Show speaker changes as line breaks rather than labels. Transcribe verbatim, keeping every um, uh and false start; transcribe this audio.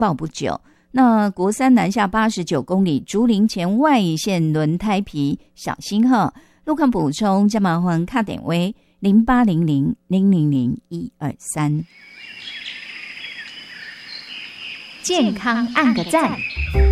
报不久。那国三南下八十九公里，竹林前外线轮胎皮，小心哈。路况补充，加麻烦卡点为零八零零零零零一二三。
健康按个赞。